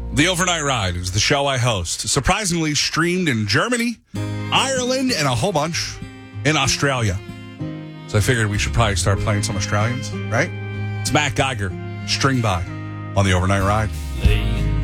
The Overnight Ride is the show I host. Surprisingly streamed in Germany, Ireland, and a whole bunch in Australia. So I figured we should probably start playing some Australians, right? It's Matt Geiger, String By, on the Overnight Ride.